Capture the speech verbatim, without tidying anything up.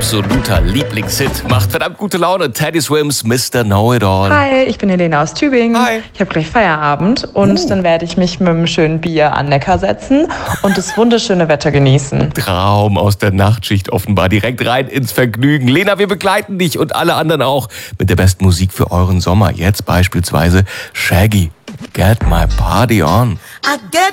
absoluter Lieblingshit. Macht verdammt gute Laune. Teddy Swims, Mister Know-It-All. Hi, ich bin Helene aus Tübingen. Hi. Ich habe gleich Feierabend und uh. dann werde ich mich mit einem schönen Bier an Neckar setzen und das wunderschöne Wetter genießen. Traum aus der Nachtschicht offenbar. Direkt rein ins Vergnügen. Lena, wir begleiten dich und alle anderen auch mit der besten Musik für euren Sommer. Jetzt beispielsweise Shaggy. Get my party on. I get